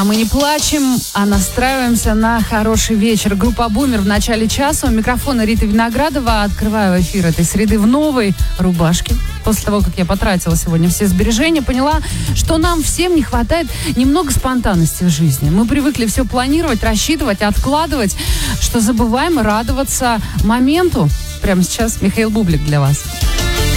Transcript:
А мы не плачем, а настраиваемся на хороший вечер. Группа «Бумер» в начале часа. У микрофона Рита Виноградова. Открываю эфир этой среды в новой рубашке. После того, как я потратила сегодня все сбережения, поняла, что нам всем не хватает немного спонтанности в жизни. Мы привыкли все планировать, рассчитывать, откладывать, что забываем радоваться моменту. Прямо сейчас Михаил Бублик для вас.